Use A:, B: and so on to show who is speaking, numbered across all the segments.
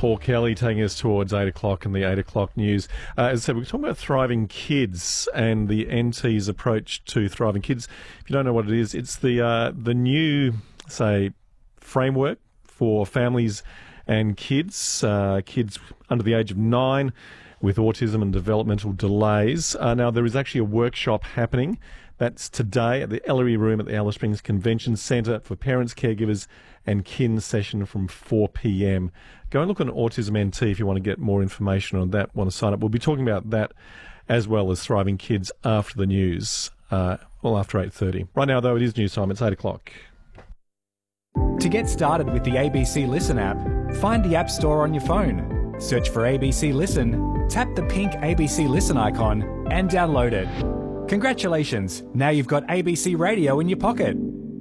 A: Paul Kelly taking us towards 8 o'clock in the 8 o'clock news. As I said, we're talking about Thriving Kids and the NT's approach to Thriving Kids. If you don't know what it is, it's the new, framework for families and kids under the age of 9 with autism and developmental delays. Now, there is actually a workshop happening. That's today at the Ellery Room at the Alice Springs Convention Centre for parents, caregivers and kin session from 4 p.m. Go and look on Autism NT if you want to get more information on that, want to sign up. We'll be talking about that as well as Thriving Kids after the news, after 8:30. Right now, though, it is news time. It's 8 o'clock.
B: To get started with the ABC Listen app, find the App Store on your phone. Search for ABC Listen, tap the pink ABC Listen icon and download it. Congratulations, now you've got ABC Radio in your pocket.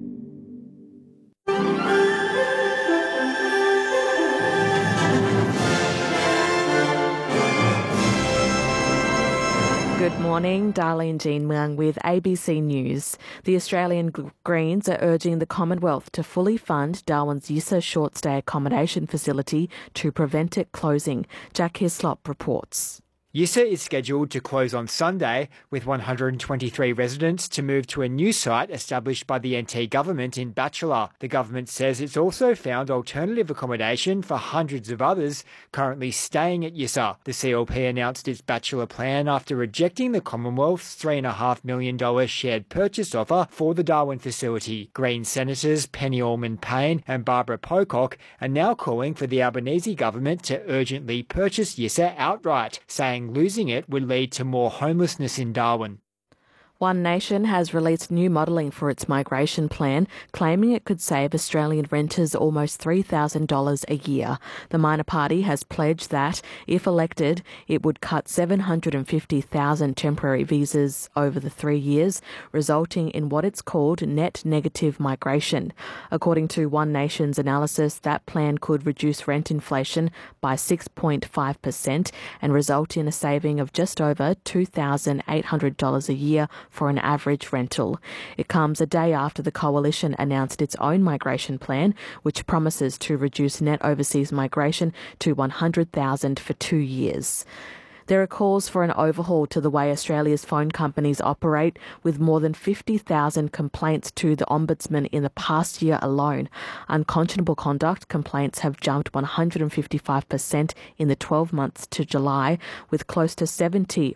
C: Good morning, Darlene Jean Mung with ABC News. The Australian Greens are urging the Commonwealth to fully fund Darwin's Yissa short stay accommodation facility to prevent it closing. Jack Hislop reports.
D: Yissa is scheduled to close on Sunday, with 123 residents to move to a new site established by the NT government in Batchelor. The government says it's also found alternative accommodation for hundreds of others currently staying at Yissa. The CLP announced its Batchelor plan after rejecting the Commonwealth's $3.5 million shared purchase offer for the Darwin facility. Green Senators Penny Allman-Payne and Barbara Pocock are now calling for the Albanese government to urgently purchase Yissa outright, saying losing it would lead to more homelessness in Darwin.
C: One Nation has released new modelling for its migration plan, claiming it could save Australian renters almost $3,000 a year. The minor party has pledged that, if elected, it would cut 750,000 temporary visas over the 3 years, resulting in what it's called net negative migration. According to One Nation's analysis, that plan could reduce rent inflation by 6.5% and result in a saving of just over $2,800 a year for an average rental. It comes a day after the Coalition announced its own migration plan, which promises to reduce net overseas migration to 100,000 for 2 years. There are calls for an overhaul to the way Australia's phone companies operate, with more than 50,000 complaints to the Ombudsman in the past year alone. Unconscionable conduct complaints have jumped 155% in the 12 months to July, with close to 70%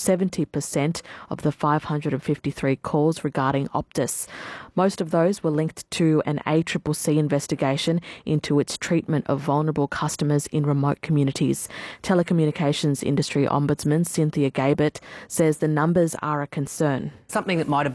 C: of the 553 calls regarding Optus. Most of those were linked to an ACCC investigation into its treatment of vulnerable customers in remote communities. Telecommunications Industry Ombudsman Cynthia Gabert says the numbers are a concern.
E: Something that might have